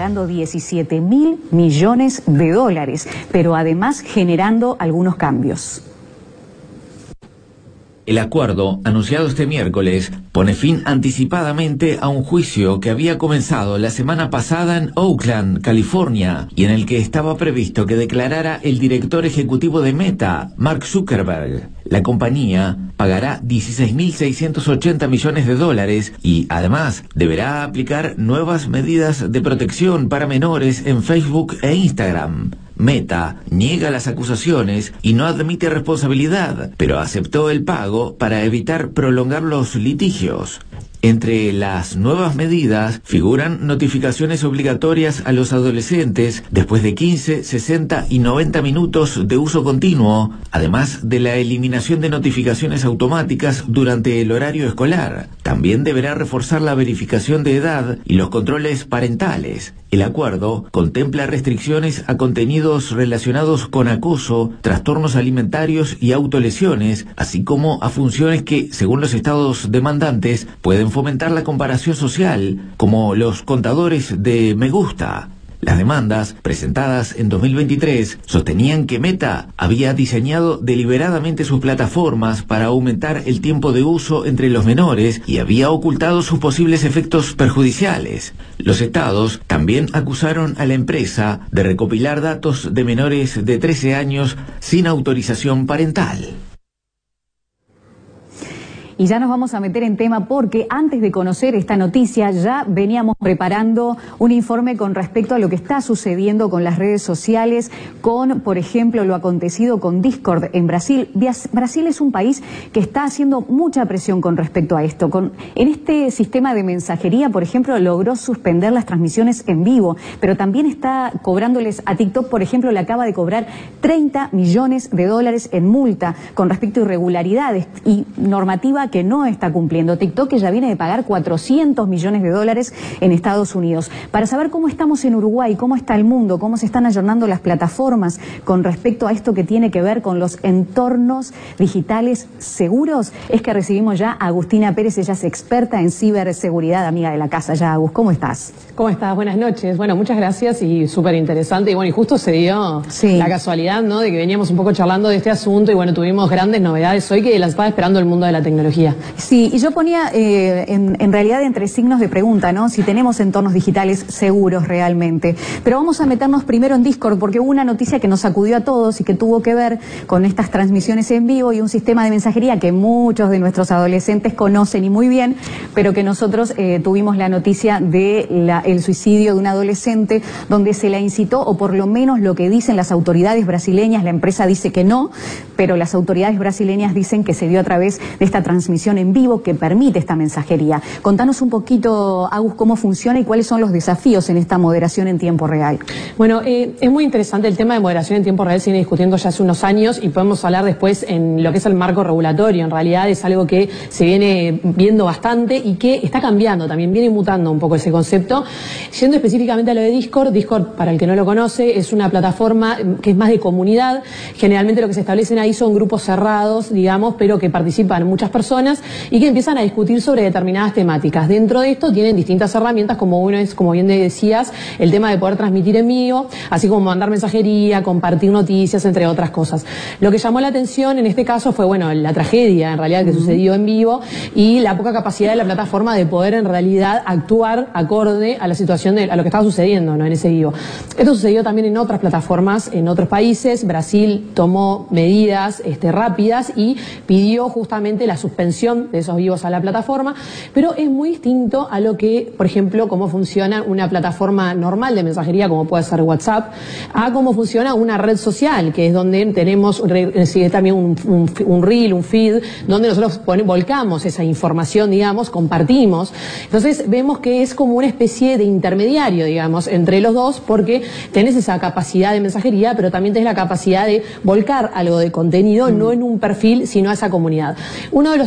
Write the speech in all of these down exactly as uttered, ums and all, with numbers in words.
pagando diecisiete mil millones de dólares, pero además generando algunos cambios. El acuerdo, anunciado este miércoles, pone fin anticipadamente a un juicio que había comenzado la semana pasada en Oakland, California, y en el que estaba previsto que declarara el director ejecutivo de Meta, Mark Zuckerberg. La compañía pagará dieciséis mil seiscientos ochenta millones de dólares y, además, deberá aplicar nuevas medidas de protección para menores en Facebook e Instagram. Meta niega las acusaciones y no admite responsabilidad, pero aceptó el pago para evitar prolongar los litigios. Entre las nuevas medidas figuran notificaciones obligatorias a los adolescentes después de quince, sesenta y noventa minutos de uso continuo, además de la eliminación de notificaciones automáticas durante el horario escolar. También deberá reforzar la verificación de edad y los controles parentales. El acuerdo contempla restricciones a contenidos relacionados con acoso, trastornos alimentarios y autolesiones, así como a funciones que, según los estados demandantes, pueden fomentar la comparación social, como los contadores de me gusta. Las demandas, presentadas en dos mil veintitrés, sostenían que Meta había diseñado deliberadamente sus plataformas para aumentar el tiempo de uso entre los menores y había ocultado sus posibles efectos perjudiciales. Los estados también acusaron a la empresa de recopilar datos de menores de trece años sin autorización parental. Y ya nos vamos a meter en tema porque antes de conocer esta noticia ya veníamos preparando un informe con respecto a lo que está sucediendo con las redes sociales, con, por ejemplo, lo acontecido con Discord en Brasil. Brasil es un país que está haciendo mucha presión con respecto a esto. Con, en este sistema de mensajería, por ejemplo, logró suspender las transmisiones en vivo, pero también está cobrándoles a TikTok, por ejemplo, le acaba de cobrar treinta millones de dólares en multa con respecto a irregularidades y normativa que no está cumpliendo. TikTok, que ya viene de pagar cuatrocientos millones de dólares en Estados Unidos. Para saber cómo estamos en Uruguay, cómo está el mundo, cómo se están ayornando las plataformas con respecto a esto que tiene que ver con los entornos digitales seguros, es que recibimos ya a Agustina Pérez. Ella es experta en ciberseguridad, amiga de la casa. Ya, Agus, ¿cómo estás? ¿Cómo estás? Buenas noches. Bueno, muchas gracias y súper interesante. Y bueno, y justo se dio sí. la casualidad, ¿no?, de que veníamos un poco charlando de este asunto y bueno, tuvimos grandes novedades hoy que las estaba esperando el mundo de la tecnología. Sí, y yo ponía eh, en, en realidad entre signos de pregunta, ¿no?, si tenemos entornos digitales seguros realmente. Pero vamos a meternos primero en Discord porque hubo una noticia que nos sacudió a todos y que tuvo que ver con estas transmisiones en vivo y un sistema de mensajería que muchos de nuestros adolescentes conocen y muy bien, pero que nosotros eh, tuvimos la noticia de la, el suicidio de un adolescente donde se la incitó, o por lo menos lo que dicen las autoridades brasileñas. La empresa dice que no, pero las autoridades brasileñas dicen que se dio a través de esta transmisión en vivo que permite esta mensajería. Contanos un poquito, Agus, cómo funciona y cuáles son los desafíos en esta moderación en tiempo real. Bueno, eh, es muy interesante el tema de moderación en tiempo real, se viene discutiendo ya hace unos años y podemos hablar después en lo que es el marco regulatorio. En realidad es algo que se viene viendo bastante y que está cambiando, también viene mutando un poco ese concepto. Yendo específicamente a lo de Discord, Discord, para el que no lo conoce, es una plataforma que es más de comunidad. Generalmente lo que se establecen ahí son grupos cerrados, digamos, pero que participan muchas personas y que empiezan a discutir sobre determinadas temáticas. Dentro de esto tienen distintas herramientas, como uno es, como bien decías, el tema de poder transmitir en vivo, así como mandar mensajería, compartir noticias, entre otras cosas. Lo que llamó la atención en este caso fue, bueno, la tragedia en realidad que uh-huh. sucedió en vivo y la poca capacidad de la plataforma de poder en realidad actuar acorde a la situación, de, a lo que estaba sucediendo, ¿no?, en ese vivo. Esto sucedió también en otras plataformas, en otros países. Brasil tomó medidas este, rápidas y pidió justamente la suspensión de esos vivos a la plataforma, pero es muy distinto a lo que, por ejemplo, cómo funciona una plataforma normal de mensajería, como puede ser WhatsApp, a cómo funciona una red social, que es donde tenemos sí, también un, un, un reel, un feed, donde nosotros pone, volcamos esa información, digamos, compartimos. Entonces vemos que es como una especie de intermediario, digamos, entre los dos, porque tenés esa capacidad de mensajería, pero también tenés la capacidad de volcar algo de contenido, mm. no en un perfil, sino a esa comunidad. Uno de los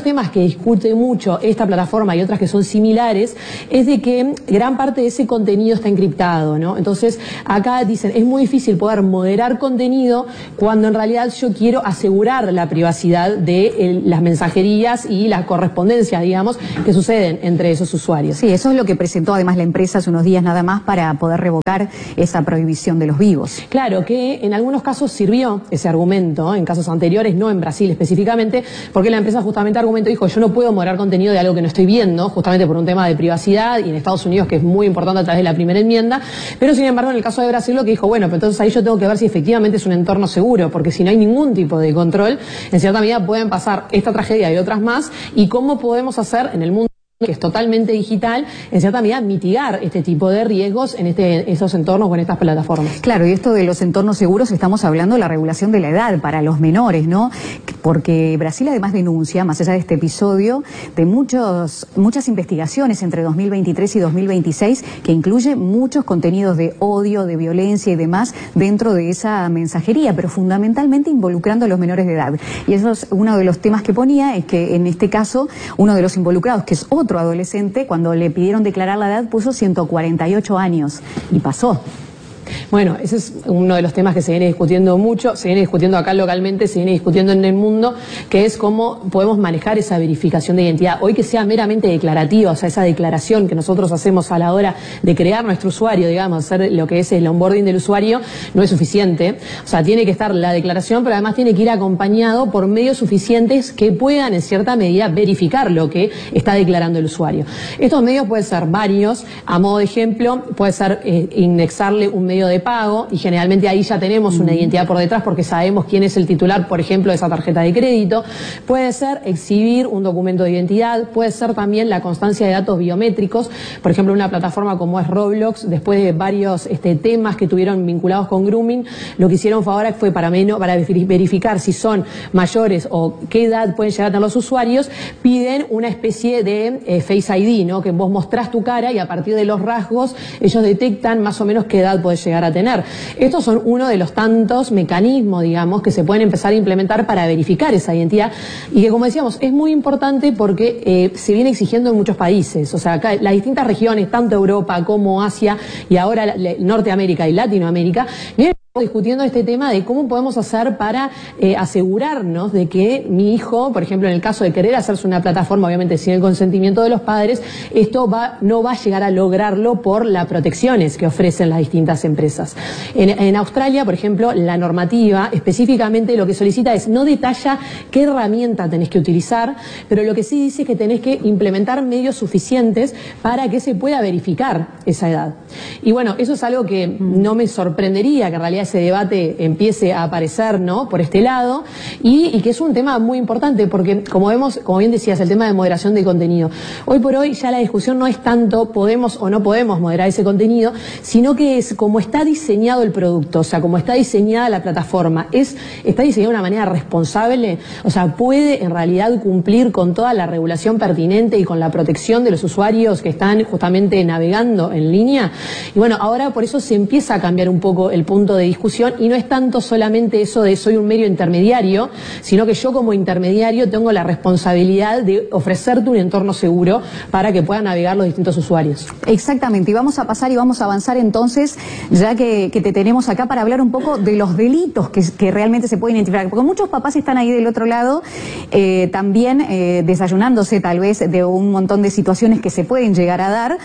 temas que discute mucho esta plataforma y otras que son similares es de que gran parte de ese contenido está encriptado, ¿no? Entonces, acá dicen, es muy difícil poder moderar contenido cuando en realidad yo quiero asegurar la privacidad de eh, las mensajerías y la correspondencia, digamos, que suceden entre esos usuarios. Sí, eso es lo que presentó además la empresa hace unos días nada más para poder revocar esa prohibición de los vivos. Claro, que en algunos casos sirvió ese argumento, en casos anteriores, no en Brasil específicamente, porque la empresa justamente argumentó, dijo, yo no puedo moderar contenido de algo que no estoy viendo, justamente por un tema de privacidad, y en Estados Unidos, que es muy importante a través de la primera enmienda, pero sin embargo en el caso de Brasil lo que dijo, bueno, pero entonces ahí yo tengo que ver si efectivamente es un entorno seguro, porque si no hay ningún tipo de control, en cierta medida pueden pasar esta tragedia y otras más, y cómo podemos hacer en el mundo que es totalmente digital, en cierta medida mitigar este tipo de riesgos en este, esos entornos o en estas plataformas. Claro, y esto de los entornos seguros, estamos hablando de la regulación de la edad para los menores, ¿no? Porque Brasil además denuncia, más allá de este episodio, de muchos, muchas investigaciones entre dos mil veintitrés y dos mil veintiséis que incluye muchos contenidos de odio, de violencia y demás dentro de esa mensajería, pero fundamentalmente involucrando a los menores de edad. Y eso es uno de los temas que ponía, es que en este caso uno de los involucrados, que es otro Otro adolescente, cuando le pidieron declarar la edad, puso ciento cuarenta y ocho años y pasó. Bueno, ese es uno de los temas que se viene discutiendo mucho, se viene discutiendo acá localmente, se viene discutiendo en el mundo, que es cómo podemos manejar esa verificación de identidad. Hoy que sea meramente declarativa, o sea, esa declaración que nosotros hacemos a la hora de crear nuestro usuario, digamos, hacer lo que es el onboarding del usuario, no es suficiente. O sea, tiene que estar la declaración, pero además tiene que ir acompañado por medios suficientes que puedan, en cierta medida, verificar lo que está declarando el usuario. Estos medios pueden ser varios, a modo de ejemplo, puede ser eh, indexarle un medio de pago, y generalmente ahí ya tenemos una identidad por detrás porque sabemos quién es el titular, por ejemplo, de esa tarjeta de crédito. Puede ser exhibir un documento de identidad, puede ser también la constancia de datos biométricos, por ejemplo, una plataforma como es Roblox, después de varios este, temas que tuvieron vinculados con grooming, lo que hicieron ahora fue para, menos, para verificar si son mayores o qué edad pueden llegar a tener los usuarios, piden una especie de eh, Face I D, ¿no? Que vos mostrás tu cara y a partir de los rasgos ellos detectan más o menos qué edad podés llegar a tener. Estos son uno de los tantos mecanismos, digamos, que se pueden empezar a implementar para verificar esa identidad y que, como decíamos, es muy importante porque eh, se viene exigiendo en muchos países. O sea, acá las distintas regiones, tanto Europa como Asia y ahora Norteamérica y Latinoamérica, vienen discutiendo este tema de cómo podemos hacer para eh, asegurarnos de que mi hijo, por ejemplo, en el caso de querer hacerse una plataforma, obviamente sin el consentimiento de los padres, esto va, no va a llegar a lograrlo por las protecciones que ofrecen las distintas empresas. En, en Australia, por ejemplo, la normativa específicamente lo que solicita es, no detalla qué herramienta tenés que utilizar, pero lo que sí dice es que tenés que implementar medios suficientes para que se pueda verificar esa edad. Y bueno, eso es algo que no me sorprendería que en realidad ese debate empiece a aparecer, ¿no?, por este lado, y, y que es un tema muy importante porque, como vemos, como bien decías, el tema de moderación de contenido. Hoy por hoy ya la discusión no es tanto podemos o no podemos moderar ese contenido, sino que es cómo está diseñado el producto, o sea, cómo está diseñada la plataforma. Es, está diseñada de una manera responsable, o sea, puede en realidad cumplir con toda la regulación pertinente y con la protección de los usuarios que están justamente navegando en línea. Y bueno, ahora por eso se empieza a cambiar un poco el punto de discusión y no es tanto solamente eso de soy un medio intermediario, sino que yo como intermediario tengo la responsabilidad de ofrecerte un entorno seguro para que puedan navegar los distintos usuarios. Exactamente, y vamos a pasar y vamos a avanzar entonces, ya que, que te tenemos acá para hablar un poco de los delitos que, que realmente se pueden identificar, porque muchos papás están ahí del otro lado eh, también eh, desayunándose tal vez de un montón de situaciones que se pueden llegar a dar,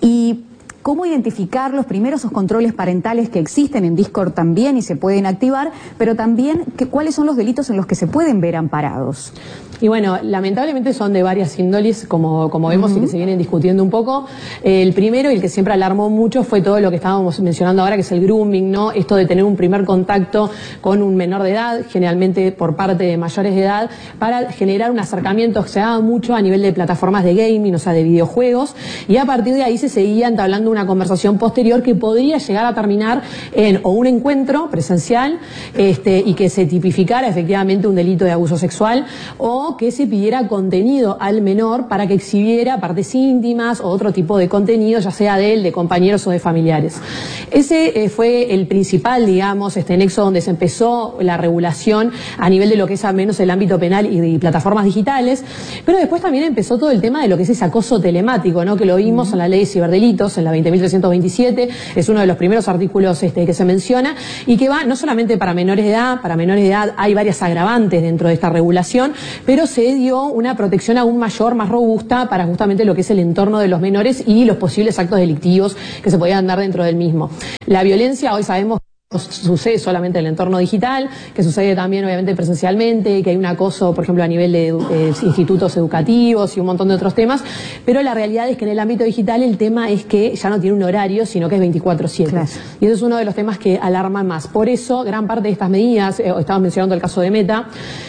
y cómo identificarlos, primero esos controles parentales que existen en Discord también y se pueden activar, pero también que, cuáles son los delitos en los que se pueden ver amparados. Y bueno, lamentablemente son de varias índoles, como, como vemos, uh-huh. y que se vienen discutiendo un poco. El primero, y el que siempre alarmó mucho, fue todo lo que estábamos mencionando ahora, que es el grooming, ¿no? Esto de tener un primer contacto con un menor de edad, generalmente por parte de mayores de edad, para generar un acercamiento que se daba mucho a nivel de plataformas de gaming, o sea, de videojuegos, y a partir de ahí se seguía entablando una conversación posterior que podría llegar a terminar en o un encuentro presencial este, y que se tipificara efectivamente un delito de abuso sexual, o o que se pidiera contenido al menor para que exhibiera partes íntimas o otro tipo de contenido, ya sea de él, de compañeros o de familiares. Ese eh, fue el principal, digamos, este nexo donde se empezó la regulación a nivel de lo que es al menos el ámbito penal y de plataformas digitales, pero después también empezó todo el tema de lo que es ese acoso telemático, ¿no? Que lo vimos uh-huh. en la ley de ciberdelitos, en la veinte mil trescientos veintisiete, es uno de los primeros artículos este, que se menciona, y que va no solamente para menores de edad, para menores de edad hay varias agravantes dentro de esta regulación, pero se dio una protección aún mayor, más robusta, para justamente lo que es el entorno de los menores y los posibles actos delictivos que se podían dar dentro del mismo. La violencia, hoy sabemos, sucede solamente en el entorno digital, que sucede también obviamente presencialmente, que hay un acoso, por ejemplo, a nivel de eh, institutos educativos y un montón de otros temas, pero la realidad es que en el ámbito digital el tema es que ya no tiene un horario, sino que es veinticuatro siete. Claro. Y eso es uno de los temas que alarman más. Por eso, gran parte de estas medidas, eh, estamos mencionando el caso de Meta,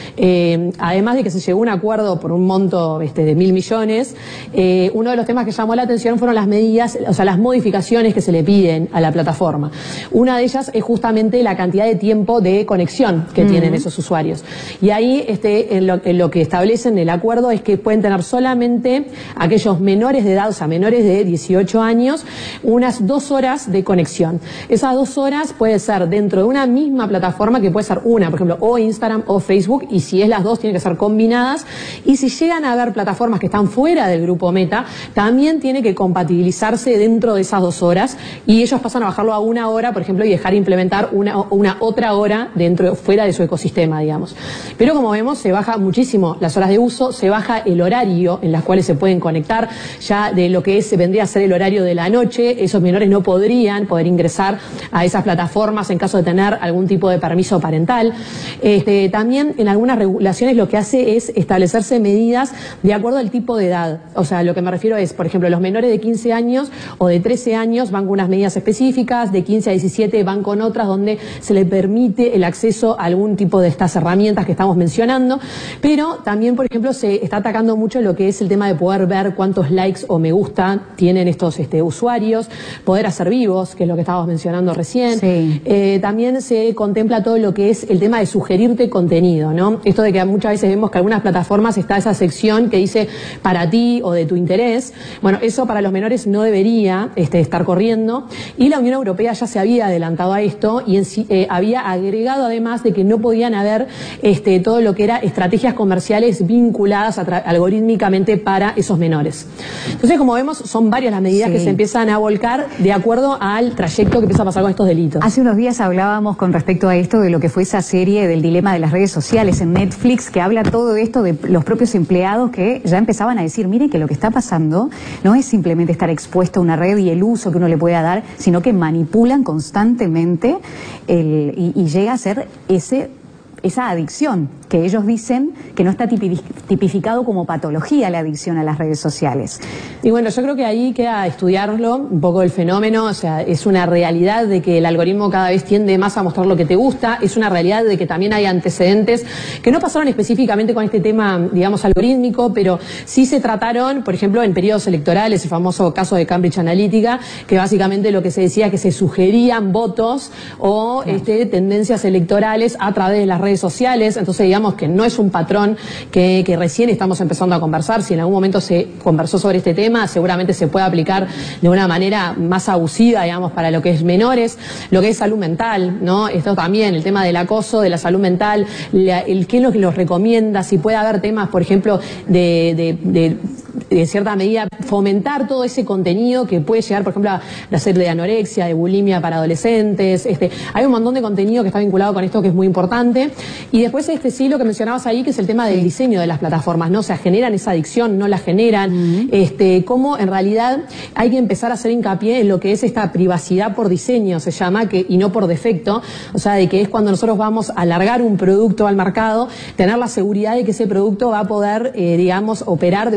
Eh, además de que se llegó a un acuerdo por un monto este, de mil millones, eh, uno de los temas que llamó la atención fueron las medidas, o sea, las modificaciones que se le piden a la plataforma. Una de ellas es justamente la cantidad de tiempo de conexión que uh-huh. tienen esos usuarios. Y ahí, este, en lo, en lo que establecen el acuerdo es que pueden tener solamente aquellos menores de edad, o sea, menores de dieciocho años, unas dos horas de conexión. Esas dos horas puede ser dentro de una misma plataforma, que puede ser una, por ejemplo, o Instagram o Facebook, y si es las dos, tienen que ser combinadas. Y si llegan a haber plataformas que están fuera del grupo Meta, también tiene que compatibilizarse dentro de esas dos horas, y ellos pasan a bajarlo a una hora, por ejemplo, y dejar implementar una, una otra hora dentro, fuera de su ecosistema, digamos. Pero como vemos, se baja muchísimo las horas de uso, se baja el horario en las cuales se pueden conectar, ya de lo que es, vendría a ser el horario de la noche. Esos menores no podrían poder ingresar a esas plataformas en caso de tener algún tipo de permiso parental. Este, también en algunas regulaciones lo que hace es establecerse medidas de acuerdo al tipo de edad. O sea, lo que me refiero es, por ejemplo, los menores de quince años o de trece años van con unas medidas específicas, de quince a diecisiete van con otras donde se le permite el acceso a algún tipo de estas herramientas que estamos mencionando, pero también, por ejemplo, se está atacando mucho lo que es el tema de poder ver cuántos likes o me gusta tienen estos este, usuarios, poder hacer vivos, que es lo que estábamos mencionando recién. Sí. Eh, también se contempla todo lo que es el tema de sugerirte contenido, ¿no? Esto de que muchas veces vemos que algunas plataformas está esa sección que dice para ti o de tu interés. Bueno, eso para los menores no debería este, estar corriendo, y la Unión Europea ya se había adelantado a esto y en, eh, había agregado además de que no podían haber este, todo lo que era estrategias comerciales vinculadas algorítmicamente para esos menores. Entonces, como vemos, son varias las medidas sí. que se empiezan a volcar de acuerdo al trayecto que empieza a pasar con estos delitos. Hace unos días hablábamos con respecto a esto de lo que fue esa serie del dilema de las redes sociales en Netflix, que habla todo esto de los propios empleados que ya empezaban a decir, miren que lo que está pasando no es simplemente estar expuesto a una red y el uso que uno le pueda dar, sino que manipulan constantemente el, y, y llega a ser ese esa adicción, que ellos dicen que no está tipificado como patología la adicción a las redes sociales. Y bueno, yo creo que ahí queda estudiarlo, un poco el fenómeno, o sea, es una realidad de que el algoritmo cada vez tiende más a mostrar lo que te gusta, es una realidad de que también hay antecedentes que no pasaron específicamente con este tema, digamos, algorítmico, pero sí se trataron, por ejemplo, en periodos electorales, el famoso caso de Cambridge Analytica, que básicamente lo que se decía es que se sugerían votos o este, tendencias electorales a través de las redes sociales. Entonces, digamos que no es un patrón que, que recién estamos empezando a conversar. Si en algún momento se conversó sobre este tema, seguramente se puede aplicar de una manera más abusiva, digamos, para lo que es menores, lo que es salud mental, ¿no? Esto también, el tema del acoso, de la salud mental, la, el qué es lo que los recomienda, si puede haber temas, por ejemplo, de, de, de de cierta medida fomentar todo ese contenido que puede llegar, por ejemplo, a la serie de anorexia, de bulimia para adolescentes. Este, hay un montón de contenido que está vinculado con esto que es muy importante. Y después este sí, lo que mencionabas ahí, que es el tema del diseño de las plataformas, ¿no? O sea, generan esa adicción, no la generan. Uh-huh. Este, cómo en realidad hay que empezar a hacer hincapié en lo que es esta privacidad por diseño, se llama, que, y no por defecto. O sea, de que es cuando nosotros vamos a alargar un producto al mercado, tener la seguridad de que ese producto va a poder, eh, digamos, operar de una manera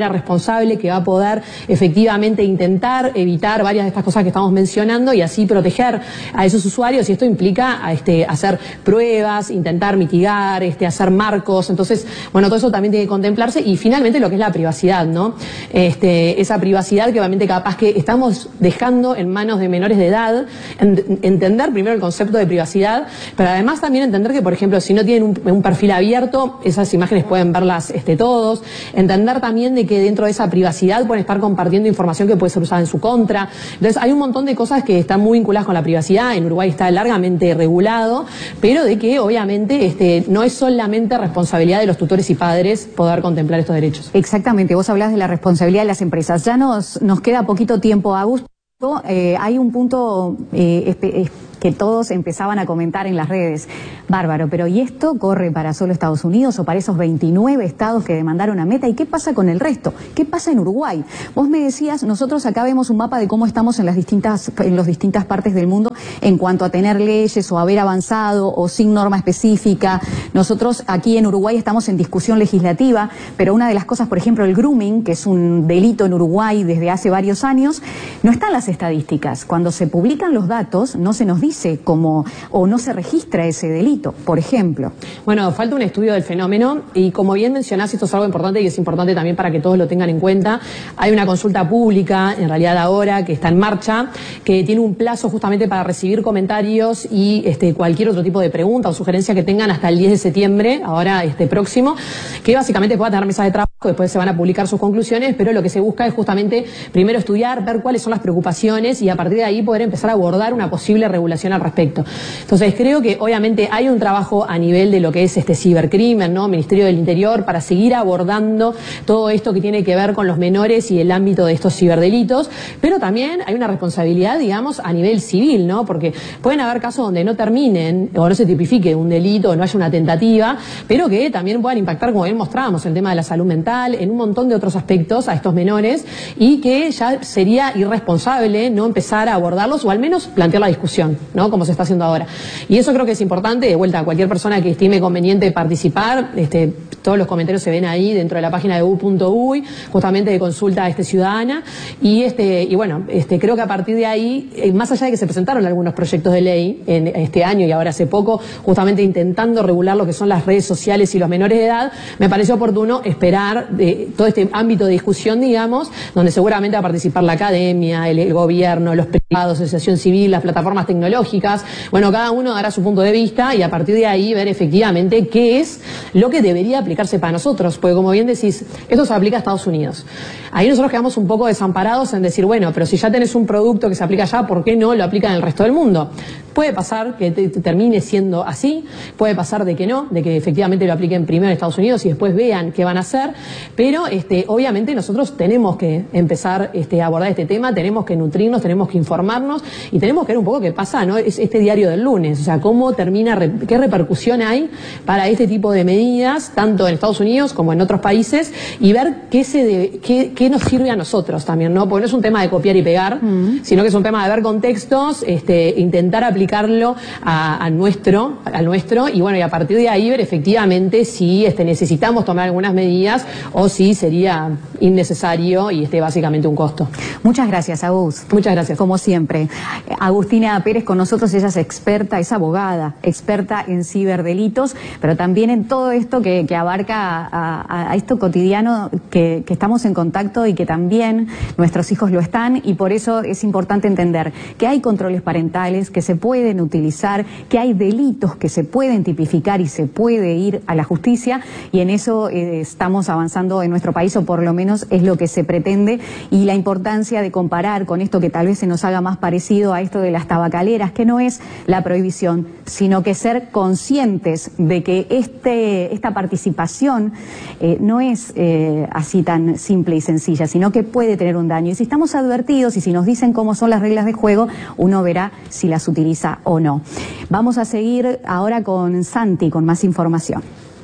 manera responsable, que va a poder efectivamente intentar evitar varias de estas cosas que estamos mencionando y así proteger a esos usuarios, y esto implica este, hacer pruebas, intentar mitigar, este, hacer marcos. Entonces, bueno, todo eso también tiene que contemplarse, y finalmente lo que es la privacidad, ¿no? Este, esa privacidad que obviamente capaz que estamos dejando en manos de menores de edad, en, entender primero el concepto de privacidad, pero además también entender que, por ejemplo, si no tienen un, un perfil abierto, esas imágenes pueden verlas este, todos, entender también de que dentro de esa privacidad pueden estar compartiendo información que puede ser usada en su contra. Entonces hay un montón de cosas que están muy vinculadas con la privacidad. En Uruguay está largamente regulado, pero de que obviamente este, no es solamente responsabilidad de los tutores y padres poder contemplar estos derechos. Exactamente, vos hablás de la responsabilidad de las empresas. Ya nos, nos queda poquito tiempo, Augusto. Eh, hay un punto eh, este, que todos empezaban a comentar en las redes. Bárbaro, pero ¿y esto corre para solo Estados Unidos o para esos veintinueve estados que demandaron a Meta? ¿Y qué pasa con el resto? ¿Qué pasa en Uruguay? Vos me decías, nosotros acá vemos un mapa de cómo estamos en las distintas, en las distintas partes del mundo en cuanto a tener leyes o haber avanzado o sin norma específica. Nosotros aquí en Uruguay estamos en discusión legislativa, pero una de las cosas, por ejemplo, el grooming, que es un delito en Uruguay desde hace varios años, no está en las estadísticas. Cuando se publican los datos, no se nos dice cómo, o no se registra ese delito, por ejemplo. Bueno, falta un estudio del fenómeno, y como bien mencionás, esto es algo importante y es importante también para que todos lo tengan en cuenta. Hay una consulta pública, en realidad ahora, que está en marcha, que tiene un plazo justamente para recibir comentarios y este, cualquier otro tipo de pregunta o sugerencia que tengan hasta el diez de septiembre, ahora este próximo, que básicamente pueda tener mesa de trabajo, después se van a publicar sus conclusiones, pero lo que se busca es justamente primero estudiar, ver cuáles son las preocupaciones y a partir de ahí poder empezar a abordar una posible regulación al respecto. Entonces creo que obviamente hay un trabajo a nivel de lo que es este cibercrimen, ¿no? Ministerio del Interior, para seguir abordando todo esto que tiene que ver con los menores y el ámbito de estos ciberdelitos, pero también hay una responsabilidad, digamos, a nivel civil, ¿no? Porque pueden haber casos donde no terminen o no se tipifique un delito o no haya una tentativa, pero que también puedan impactar, como bien mostrábamos, el tema de la salud mental, en un montón de otros aspectos a estos menores, y que ya sería irresponsable no empezar a abordarlos o al menos plantear la discusión, ¿no? Como se está haciendo ahora. Y eso creo que es importante. De vuelta, a cualquier persona que estime conveniente participar, este, todos los comentarios se ven ahí dentro de la página de u punto uy, justamente de consulta este, ciudadana, y este y bueno, este, creo que a partir de ahí, eh, más allá de que se presentaron algunos proyectos de ley en este año y ahora hace poco, justamente intentando regular lo que son las redes sociales y los menores de edad, me pareció oportuno esperar de todo este ámbito de discusión, digamos, donde seguramente va a participar la academia, el, el gobierno, los privados, asociación civil, las plataformas tecnológicas. Bueno, cada uno dará su punto de vista y a partir de ahí ver efectivamente qué es lo que debería aplicarse para nosotros, porque como bien decís, esto se aplica a Estados Unidos. Ahí nosotros quedamos un poco desamparados en decir, bueno, pero si ya tenés un producto que se aplica allá, ¿por qué no lo aplican en el resto del mundo? Puede pasar que te, te termine siendo así, puede pasar de que no, de que efectivamente lo apliquen primero en Estados Unidos y después vean qué van a hacer, pero este, obviamente nosotros tenemos que empezar este, a abordar este tema, tenemos que nutrirnos, tenemos que informarnos y tenemos que ver un poco qué pasa, ¿no? Es este diario del lunes, o sea, cómo termina, qué repercusión hay para este tipo de medidas, tanto en Estados Unidos como en otros países, y ver qué, se debe, qué, qué nos sirve a nosotros también, ¿no? Porque no es un tema de copiar y pegar, mm. sino que es un tema de ver contextos, este, intentar aplicarlo a, a nuestro, al nuestro, y bueno, y a partir de ahí ver efectivamente si este, necesitamos tomar algunas medidas o si sería innecesario y este, básicamente un costo. Muchas gracias, Agus. Muchas gracias. Como siempre. Agustina Pérez con nosotros, ella es experta, es abogada, experta en ciberdelitos, pero también en todo esto que, que abarca a, a, a esto cotidiano que, que estamos en contacto y que también nuestros hijos lo están, y por eso es importante entender que hay controles parentales que se pueden utilizar, que hay delitos que se pueden tipificar y se puede ir a la justicia, y en eso eh, estamos avanzando en nuestro país, o por lo menos es lo que se pretende, y la importancia de comparar con esto que tal vez se nos haga más parecido a esto de las tabacaleras, que no es la prohibición, sino que ser conscientes de que este, esta participación eh, no es eh, así tan simple y sencilla, sino que puede tener un daño. Y si estamos advertidos y si nos dicen cómo son las reglas de juego, uno verá si las utiliza o no. Vamos a seguir ahora con Santi, con más información.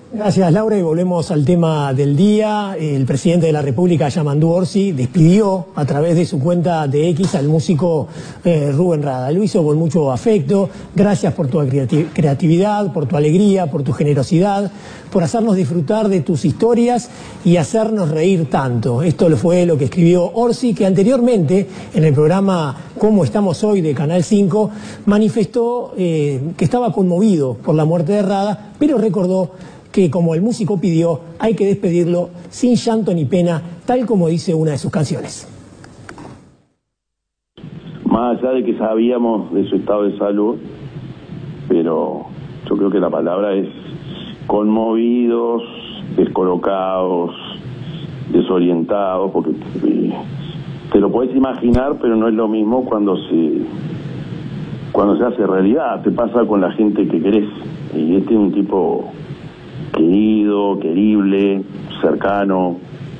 Gracias, Laura, y volvemos al tema del día. El presidente de la República, Yamandú Orsi, despidió a través de su cuenta de X al músico eh, Rubén Rada. Lo hizo con mucho afecto. Gracias por tu creati- creatividad, por tu alegría, por tu generosidad, por hacernos disfrutar de tus historias y hacernos reír tanto. Esto fue lo que escribió Orsi, que anteriormente, en el programa Cómo estamos hoy de Canal cinco, manifestó eh, que estaba conmovido por la muerte de Rada, pero recordó que, como el músico pidió, hay que despedirlo sin llanto ni pena, tal como dice una de sus canciones. Más allá de que sabíamos de su estado de salud, pero yo creo que la palabra es conmovidos, descolocados, desorientados, porque eh, te lo puedes imaginar, pero no es lo mismo cuando se cuando se hace realidad. Te pasa con la gente que querés, y este es un tipo querido, querible, cercano,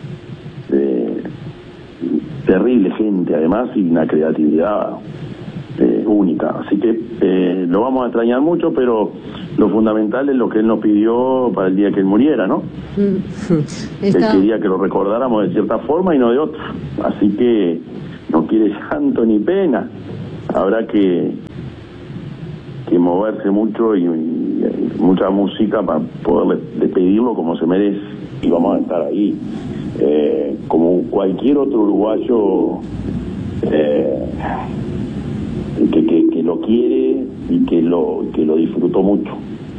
eh, terrible gente además, y una creatividad eh, única. Así que eh, lo vamos a extrañar mucho, pero lo fundamental es lo que él nos pidió para el día que él muriera, ¿no? Está... Él quería que lo recordáramos de cierta forma y no de otra. Así que no quiere llanto ni pena. Habrá que, que moverse mucho y, y mucha música para poder despedirlo como se merece. Y vamos a estar ahí. Eh, como cualquier otro uruguayo eh, que, que, que lo quiere y que lo, que lo disfrutó mucho.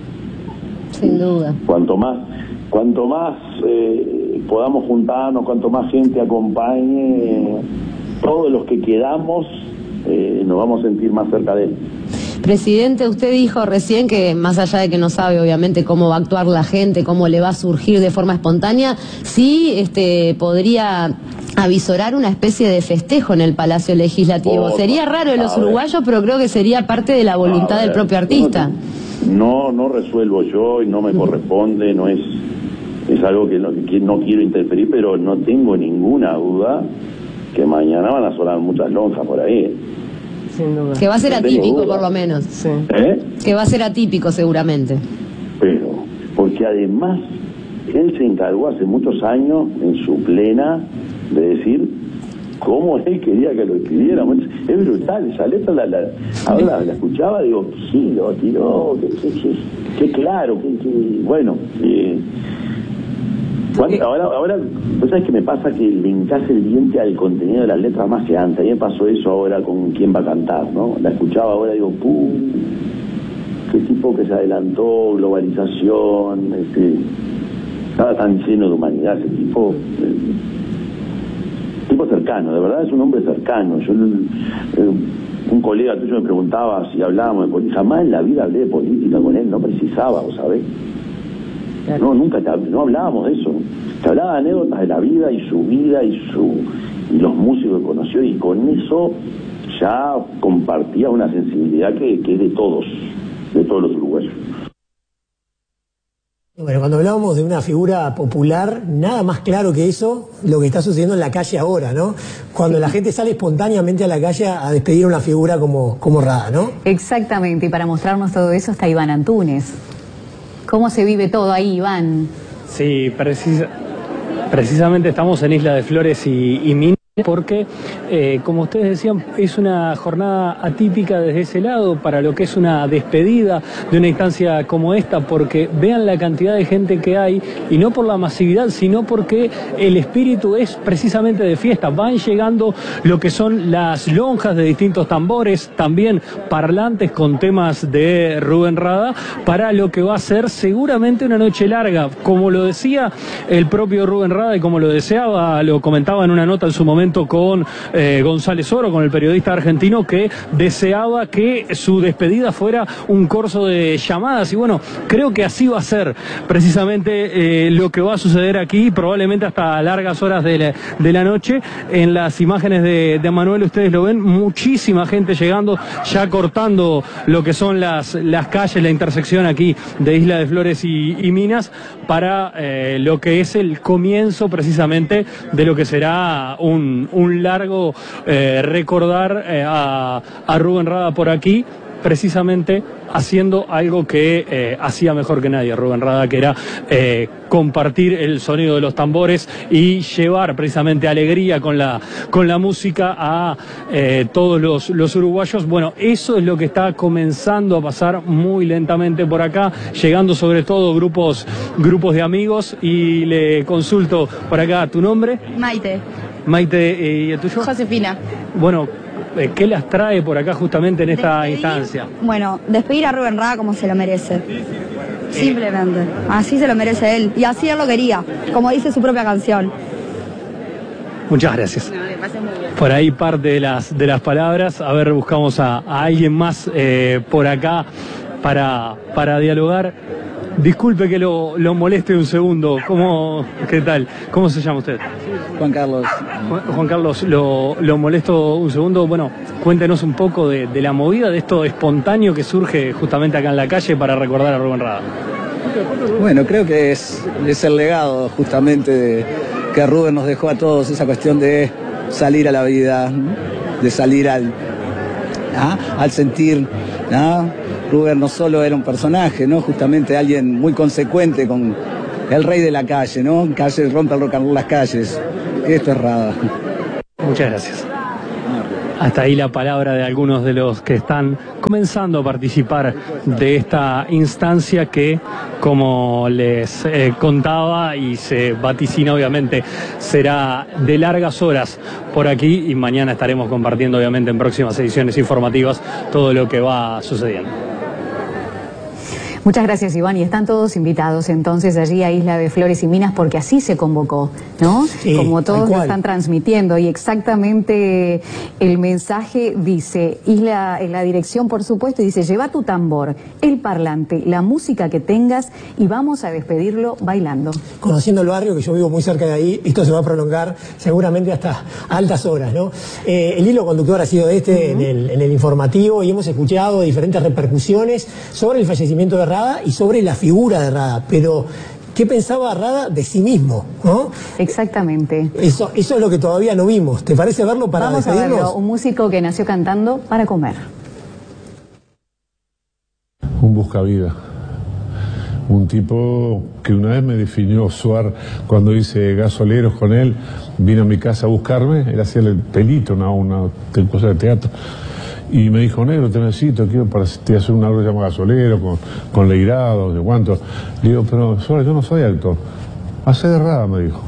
Sin duda. Cuanto más, cuanto más eh, podamos juntarnos, cuanto más gente acompañe, eh, todos los que quedamos eh, nos vamos a sentir más cerca de él. Presidente, usted dijo recién que, más allá de que no sabe obviamente cómo va a actuar la gente, cómo le va a surgir de forma espontánea, sí este, podría avisorar una especie de festejo en el Palacio Legislativo. Oh, sería raro de los uruguayos, pero creo que sería parte de la voluntad ver, del propio artista. No, no resuelvo yo y no me corresponde, no es, es algo que no, que no quiero interferir, pero no tengo ninguna duda que mañana van a sonar muchas lonjas por ahí. Que va a ser atípico, por lo menos. Sí. ¿Eh? Que va a ser atípico, seguramente. Pero, porque además, él se encargó hace muchos años, en su plena, de decir cómo él quería que lo escribiéramos. Es brutal, esa letra, la, la, ahora la, la escuchaba, digo, sí, lo tiró, qué, qué, qué, qué claro, qué, qué, bueno. Eh, Ahora, ahora, ¿vos sabés qué me pasa? Que le encase el diente al contenido de las letras más que antes. A mí me pasó eso ahora con quién va a cantar, ¿no? La escuchaba ahora y digo, ¡pum! Qué tipo que se adelantó, globalización, este, estaba tan lleno de humanidad ese tipo. Eh, tipo cercano, de verdad es un hombre cercano. Yo, eh, un colega tuyo me preguntaba si hablábamos de política. Jamás en la vida hablé de política con él, no precisaba, ¿vos sabés? No, nunca te, no hablábamos de eso. Te hablaba de anécdotas de la vida y su vida y su y los músicos que conoció, y con eso ya compartía una sensibilidad que, que es de todos, de todos los uruguayos. Bueno, cuando hablábamos de una figura popular, nada más claro que eso, lo que está sucediendo en la calle ahora, ¿no? Cuando la gente sale espontáneamente a la calle a despedir a una figura como, como Rada, ¿no? Exactamente, y para mostrarnos todo eso está Iván Antunes. ¿Cómo se vive todo ahí, Iván? Sí, precisa, precisamente estamos en Isla de Flores y, y Minas, porque, eh, como ustedes decían, es una jornada atípica desde ese lado para lo que es una despedida de una instancia como esta, porque vean la cantidad de gente que hay, y no por la masividad, sino porque el espíritu es precisamente de fiesta. Van llegando lo que son las lonjas de distintos tambores, también parlantes con temas de Rubén Rada, para lo que va a ser seguramente una noche larga, como lo decía el propio Rubén Rada y como lo deseaba, lo comentaba en una nota en su momento con eh, González Oro, con el periodista argentino, que deseaba que su despedida fuera un corso de llamadas, y bueno, creo que así va a ser precisamente eh, lo que va a suceder aquí, probablemente hasta largas horas de la, de la noche. En las imágenes de, de Manuel ustedes lo ven, muchísima gente llegando, ya cortando lo que son las, las calles, la intersección aquí de Isla de Flores y, y Minas, para eh, lo que es el comienzo precisamente de lo que será un, un largo eh, recordar eh, a, a Rubén Rada por aquí. precisamente haciendo algo que eh, hacía mejor que nadie Rubén Rada, que era eh, compartir el sonido de los tambores y llevar precisamente alegría con la, con la música a eh, todos los, los uruguayos. Bueno, eso es lo que está comenzando a pasar muy lentamente por acá, llegando sobre todo grupos, grupos de amigos, y le consulto por acá, ¿tu nombre? Maite. Maite, ¿y el tuyo? Josefina. Bueno, ¿qué las trae por acá justamente en esta Despedir, instancia? Bueno, despedir a Rubén Rada como se lo merece. Simplemente. Así se lo merece él. Y así él lo quería, como dice su propia canción. Muchas gracias. Por ahí parte de las, de las palabras. A ver, buscamos a, a alguien más eh, por acá para, para dialogar. Disculpe que lo, lo moleste un segundo. ¿Cómo, qué tal? ¿Cómo se llama usted? Juan Carlos. Juan, Juan Carlos, lo, lo molesto un segundo. Bueno, cuéntenos un poco de, de la movida, de esto espontáneo que surge justamente acá en la calle para recordar a Rubén Rada. Bueno, creo que es, es el legado justamente de, que Rubén nos dejó a todos, esa cuestión de salir a la vida, de salir al, ¿ah? al sentir, ¿ah? Rubén no solo era un personaje, ¿no? Justamente alguien muy consecuente con el rey de la calle, ¿no? Calle rompe el rock and roll las calles. Esto es Rada. Muchas gracias. Hasta ahí la palabra de algunos de los que están comenzando a participar de esta instancia que, como les eh, contaba y se vaticina obviamente, será de largas horas por aquí, y mañana estaremos compartiendo obviamente en próximas ediciones informativas todo lo que va sucediendo. Muchas gracias, Iván, y están todos invitados entonces allí a Isla de Flores y Minas, porque así se convocó, ¿no? Sí, como todos lo están transmitiendo, y exactamente el mensaje dice, Isla, en la dirección por supuesto, y dice, lleva tu tambor, el parlante, la música que tengas, y vamos a despedirlo bailando. Conociendo el barrio, que yo vivo muy cerca de ahí, esto se va a prolongar seguramente hasta altas horas, ¿no? Eh, el hilo conductor ha sido este uh-huh. en, el, en el informativo, y hemos escuchado diferentes repercusiones sobre el fallecimiento de Rada y sobre la figura de Rada, pero ¿qué pensaba Rada de sí mismo? ¿No? Exactamente. Eso, eso es lo que todavía no vimos. ¿Te parece verlo para Vamos despedirnos? a verlo, un músico que nació cantando para comer. Un buscavida. Un tipo que una vez me definió Suar cuando hice Gasoleros con él, vino a mi casa a buscarme, él hacía el pelito, una, una cosa de teatro. Y me dijo, negro, te necesito, quiero para te hacer una obra llamada Gasolero, con, con leirados, de cuánto. Le digo, pero Suárez, yo no soy actor. Hacé de Rada, me dijo.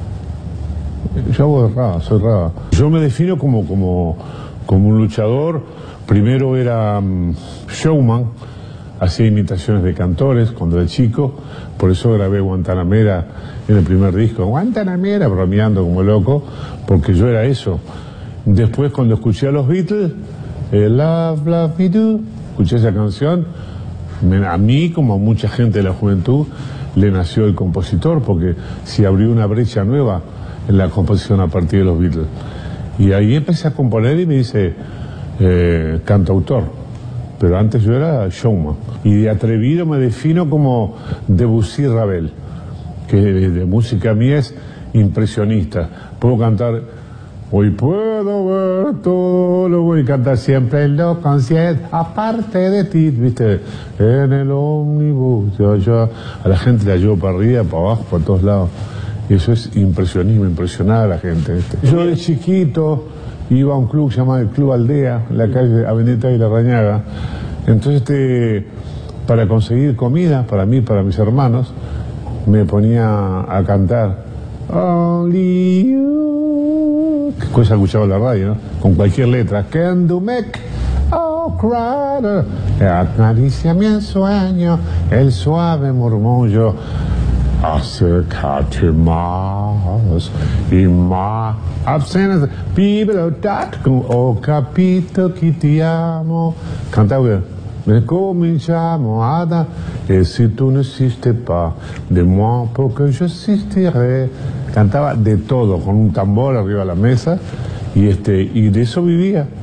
Yo hago de Rada, soy Rada. Yo me defino como, como, como un luchador. Primero era um, showman, hacía imitaciones de cantores cuando era chico. Por eso grabé Guantanamera en el primer disco. Guantanamera, bromeando como loco, porque yo era eso. Después, cuando escuché a los Beatles, Love, Love Me Do, escuché esa canción, me, a mí, como a mucha gente de la juventud, le nació el compositor, porque se abrió una brecha nueva en la composición a partir de los Beatles. Y ahí empecé a componer y me dice eh, cantautor, pero antes yo era showman. Y de atrevido me defino como Debussy Ravel, que de, de música mía es impresionista. Puedo cantar... Hoy puedo ver todo, lo voy a cantar siempre en los conciertos, aparte de ti, viste, en el ómnibus, yo, yo, a la gente la llevo para arriba, para abajo, para todos lados, y eso es impresionismo, impresionar a la gente, ¿viste? Yo de chiquito iba a un club llamado el Club Aldea, en la calle Avenida y La Rañaga, entonces este, para conseguir comida, para mí, para mis hermanos, me ponía a cantar, Only You, que cosa escuchaba en la radio, ¿no? Con cualquier letra. Can do make, oh, cry. Acaricia mi sueño, el suave murmullo. Acércate más y más. Absenas, pibelo tat, con oh capito que te amo. Cantaba, me cominciamo ada, et si tú no existes pas, de moi porque yo existiré. Cantaba de todo, con un tambor arriba de la mesa, y este y de eso vivía.